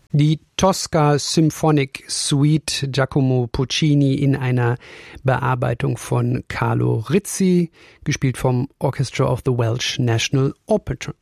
Die Tosca Symphonic Suite Giacomo Puccini in einer Bearbeitung von Carlo Rizzi, gespielt vom Orchestra of the Welsh National Opera.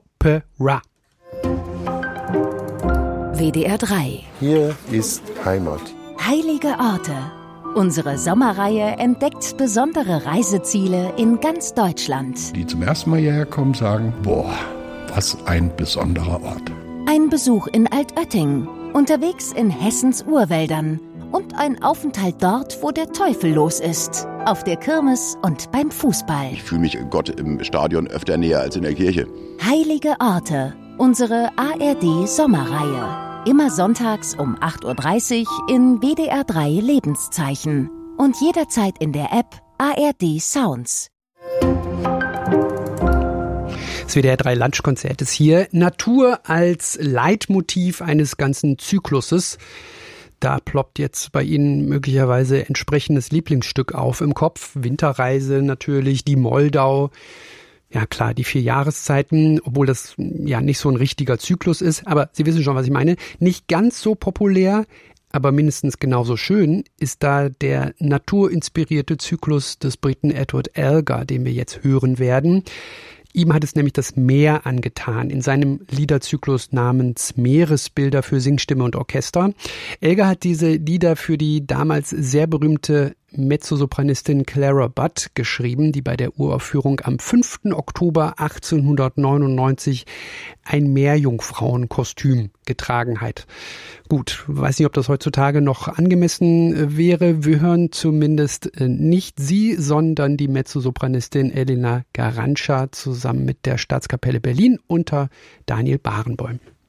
WDR 3. Hier ist Heimat. Heilige Orte. Unsere Sommerreihe entdeckt besondere Reiseziele in ganz Deutschland. Die zum ersten Mal hierher kommen, sagen, boah, was ein besonderer Ort. Ein Besuch in Altötting, unterwegs in Hessens Urwäldern und ein Aufenthalt dort, wo der Teufel los ist, auf der Kirmes und beim Fußball. Ich fühle mich Gott im Stadion öfter näher als in der Kirche. Heilige Orte, unsere ARD-Sommerreihe. Immer sonntags um 8.30 Uhr in WDR 3 Lebenszeichen und jederzeit in der App ARD Sounds. Das WDR 3 Lunchkonzert ist hier. Natur als Leitmotiv eines ganzen Zykluses. Da ploppt jetzt bei Ihnen möglicherweise entsprechendes Lieblingsstück auf im Kopf. Winterreise natürlich, die Moldau. Ja klar, die 4 Jahreszeiten, obwohl das ja nicht so ein richtiger Zyklus ist. Aber Sie wissen schon, was ich meine. Nicht ganz so populär, aber mindestens genauso schön ist da der naturinspirierte Zyklus des Briten Edward Elgar, den wir jetzt hören werden. Ihm hat es nämlich das Meer angetan, in seinem Liederzyklus namens Meeresbilder für Singstimme und Orchester. Elgar hat diese Lieder für die damals sehr berühmte Mezzosopranistin Clara Budd geschrieben, die bei der Uraufführung am 5. Oktober 1899 ein Meerjungfrauenkostüm getragen hat. Gut, weiß nicht, ob das heutzutage noch angemessen wäre. Wir hören zumindest nicht sie, sondern die Mezzosopranistin Elena Garantscha zusammen mit der Staatskapelle Berlin unter Daniel Barenboim.